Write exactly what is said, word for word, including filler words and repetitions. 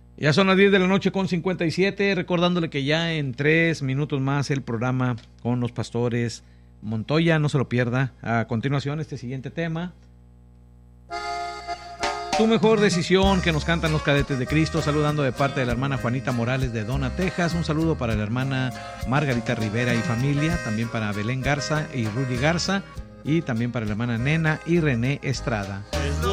Ya son las diez de la noche con cincuenta y siete, recordándole que ya en tres minutos más el programa con los pastores Montoya, no se lo pierda. A continuación este siguiente tema, Tu mejor decisión, que nos cantan los Cadetes de Cristo, saludando de parte de la hermana Juanita Morales de Dona, Texas. Un saludo para la hermana Margarita Rivera y familia, también para Belén Garza y Rudy Garza, y también para la hermana Nena y René Estrada.